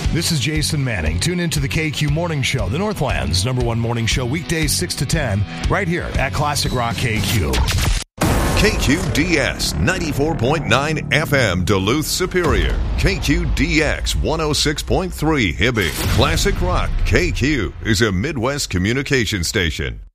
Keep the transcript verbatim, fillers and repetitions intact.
This is Jason Manning. Tune into the K Q Morning Show, the Northland's number one morning show, weekdays six to ten, right here at Classic Rock K Q. K Q D S ninety-four point nine F M Duluth Superior. K Q D X one oh six point three Hibbing. Classic Rock K Q is a Midwest communication station.